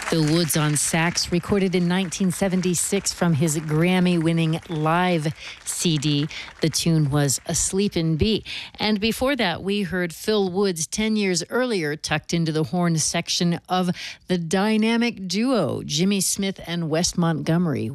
Phil Woods on sax, recorded in 1976 from his Grammy-winning live CD. The tune was A Sleepin' Bee. And before that, we heard Phil Woods 10 years earlier, tucked into the horn section of the dynamic duo, Jimmy Smith and Wes Montgomery,